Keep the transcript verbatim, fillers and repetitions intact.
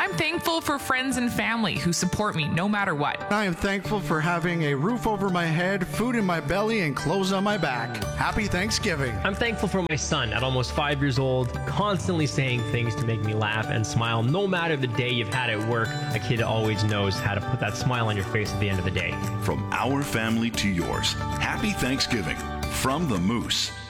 I'm thankful for friends and family who support me no matter what. I am thankful for having a roof over my head, food in my belly, and clothes on my back. Happy Thanksgiving. I'm thankful for my son at almost five years old, constantly saying things to make me laugh and smile. No matter the day you've had at work, a kid always knows how to put that smile on your face at the end of the day. From our family to yours, happy Thanksgiving from the Moose.